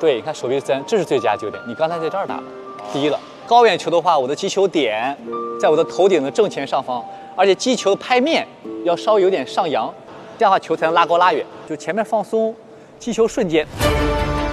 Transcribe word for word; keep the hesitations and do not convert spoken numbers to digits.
对，你看手臂是自然，这是最佳纠点。你刚才在这儿打的，低了。高远球的话，我的击球点在我的头顶的正前上方，而且击球的拍面要稍微有点上扬，这样的话球才能拉高拉远。就前面放松，击球瞬间。